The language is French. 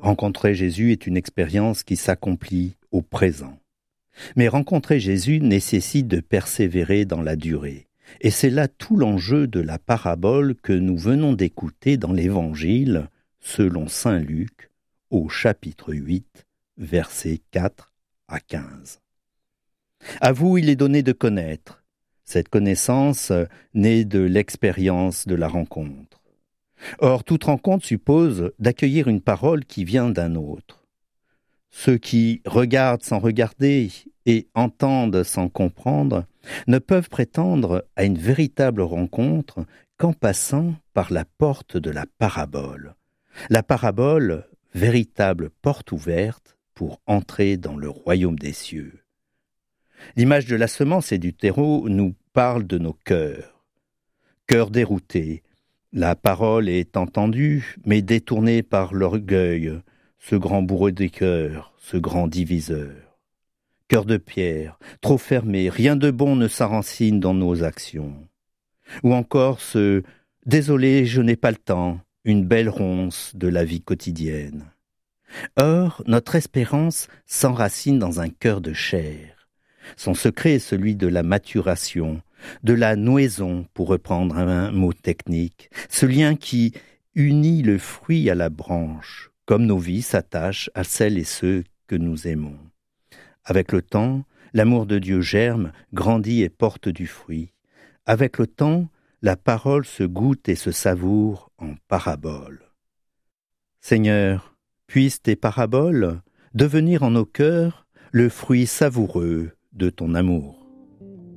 Rencontrer Jésus est une expérience qui s'accomplit au présent. Mais rencontrer Jésus nécessite de persévérer dans la durée. Et c'est là tout l'enjeu de la parabole que nous venons d'écouter dans l'Évangile, selon saint Luc, au chapitre 8, versets 4 à 15. À vous, il est donné de connaître. Cette connaissance naît de l'expérience de la rencontre. Or, toute rencontre suppose d'accueillir une parole qui vient d'un autre. Ceux qui regardent sans regarder et entendent sans comprendre ne peuvent prétendre à une véritable rencontre qu'en passant par la porte de la parabole. La parabole, véritable porte ouverte pour entrer dans le royaume des cieux. L'image de la semence et du terreau nous parle de nos cœurs. Cœurs déroutés, la parole est entendue, mais détournée par l'orgueil, ce grand bourreau des cœurs, ce grand diviseur. Cœur de pierre, trop fermé, rien de bon ne s'enracine dans nos actions. Ou encore ce « désolé, je n'ai pas le temps », une belle ronce de la vie quotidienne. Or, notre espérance s'enracine dans un cœur de chair. Son secret est celui de la maturation, de la nouaison, pour reprendre un mot technique, ce lien qui unit le fruit à la branche, comme nos vies s'attachent à celles et ceux que nous aimons. Avec le temps, l'amour de Dieu germe, grandit et porte du fruit. Avec le temps, la parole se goûte et se savoure en parabole. Seigneur, puissent tes paraboles devenir en nos cœurs le fruit savoureux de ton amour.